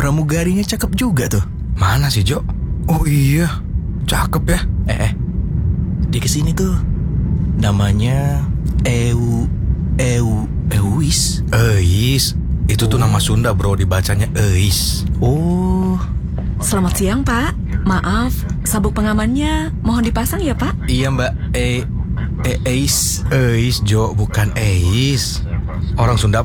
pramugarinya cakep juga tuh. Mana sih, Jo? Oh iya, cakep ya. Dia kesini tuh. Namanya Euis. Eis. Itu tuh nama Sunda, bro, dibacanya Eis. Oh, Selamat siang, Pak. Maaf, sabuk pengamannya mohon dipasang ya, Pak? iya Mbak. Eis. Eis, Jo, bukan Eis. Orang Sunda